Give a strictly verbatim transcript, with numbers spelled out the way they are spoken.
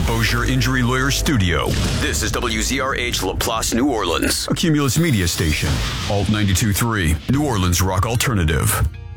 Bossier Injury Lawyer Studio. This is W Z R H LaPlace, New Orleans, a Cumulus Media station. Alt ninety-two point three, New Orleans Rock Alternative.